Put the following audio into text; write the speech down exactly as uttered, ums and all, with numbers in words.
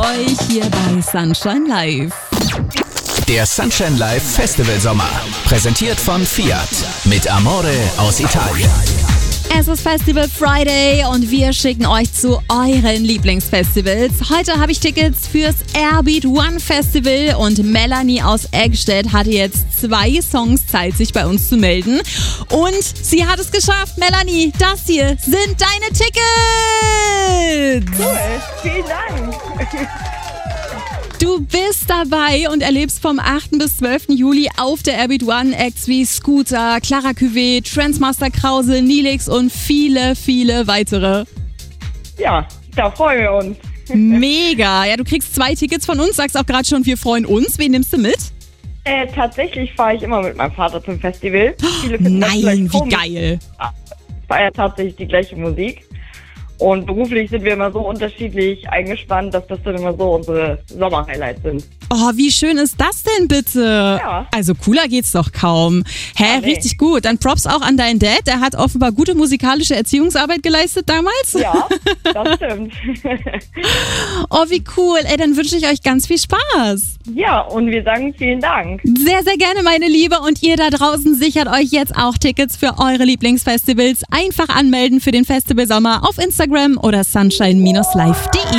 euch hier bei Sunshine Live. Der Sunshine Live Festival Sommer. Präsentiert von Fiat. Mit Amore aus Italien. Es ist Festival Friday und wir schicken euch zu euren Lieblingsfestivals. Heute habe ich Tickets fürs Airbeat One Festival und Melanie aus Eggstedt hatte jetzt zwei Songs Zeit, sich bei uns zu melden. Und sie hat es geschafft. Melanie, das hier sind deine Tickets! Cool, vielen Dank. Du bist dabei und erlebst vom achten bis zwölften Juli auf der Airbeat One Acts wie Scooter, Clara Cuvée, Transmaster Krause, Nilix und viele, viele weitere. Ja, da freuen wir uns. Mega! Ja, du kriegst zwei Tickets von uns, sagst auch gerade schon, wir freuen uns. Wen nimmst du mit? Äh, tatsächlich fahre ich immer mit meinem Vater zum Festival. Viele finden das Nein, vielleicht wie komisch. geil! Ich feiere tatsächlich die gleiche Musik. Und beruflich sind wir immer so unterschiedlich eingespannt, dass das dann immer so unsere Sommer-Highlights sind. Oh, wie schön ist das denn bitte? Ja. Also cooler geht's doch kaum. Hä, Ja, nee. richtig gut. Dann Props auch an deinen Dad. Der hat offenbar gute musikalische Erziehungsarbeit geleistet damals. Ja, das stimmt. Oh, wie cool. Ey, dann wünsche ich euch ganz viel Spaß. Ja, und wir sagen vielen Dank. Sehr, sehr gerne, meine Liebe. Und ihr da draußen sichert euch jetzt auch Tickets für eure Lieblingsfestivals. Einfach anmelden für den Festivalsommer auf Instagram oder sunshine Bindestrich live punkt de.